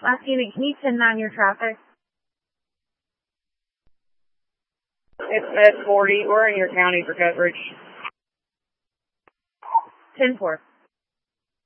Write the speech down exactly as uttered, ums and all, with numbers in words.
Last unit, can you ten nine your traffic? It's Med forty. We're in your county for coverage. ten four.